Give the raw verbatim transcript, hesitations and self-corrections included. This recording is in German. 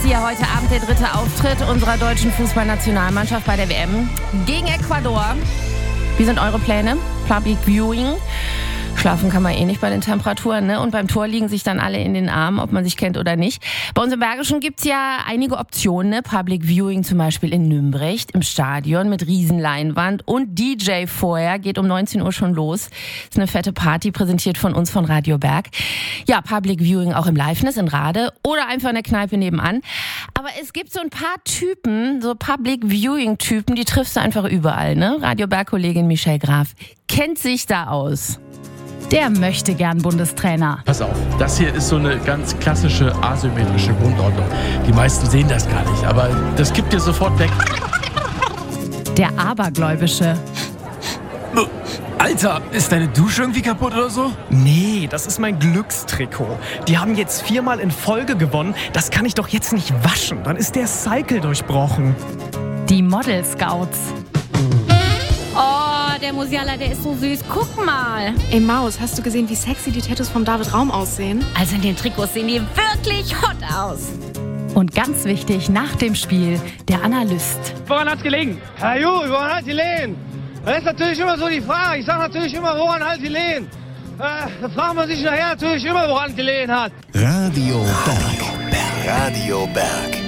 hier heute Abend der dritte Auftritt unserer deutschen Fußballnationalmannschaft bei der W M gegen Ecuador. Wie sind eure Pläne? Public Viewing? Schlafen kann man eh nicht bei den Temperaturen, ne? Und beim Tor liegen sich dann alle in den Armen, ob man sich kennt oder nicht. Bei uns im Bergischen gibt's ja einige Optionen, ne? Public Viewing zum Beispiel in Nümbrecht im Stadion mit Riesenleinwand und D J vorher, geht um neunzehn Uhr schon los. Ist eine fette Party, präsentiert von uns von Radio Berg. Ja, Public Viewing auch im Liveness in Rade oder einfach in der Kneipe nebenan. Aber es gibt so ein paar Typen, so Public Viewing Typen, die triffst du einfach überall, ne? Radio Berg-Kollegin Michelle Graf kennt sich da aus. Der möchte gern Bundestrainer. Pass auf, das hier ist so eine ganz klassische asymmetrische Grundordnung. Die meisten sehen das gar nicht, aber das kippt dir sofort weg. Der Abergläubische. Alter, ist deine Dusche irgendwie kaputt oder so? Nee, das ist mein Glückstrikot. Die haben jetzt viermal in Folge gewonnen. Das kann ich doch jetzt nicht waschen. Dann ist der Cycle durchbrochen. Die Model Scouts. Oh, der Musiala, der ist so süß. Guck mal. Ey Maus, hast du gesehen, wie sexy die Tattoos von David Raum aussehen? Also in den Trikots sehen die wirklich hot aus. Und ganz wichtig, nach dem Spiel, der Analyst. Woran hat's gelegen? Herr Ju, woran hat gelegen? Das ist natürlich immer so die Frage. Ich sage natürlich immer, woran hat gelegen? Äh, da fragt man sich nachher natürlich immer, woran gelegen hat. Radio Berg. Radio Berg.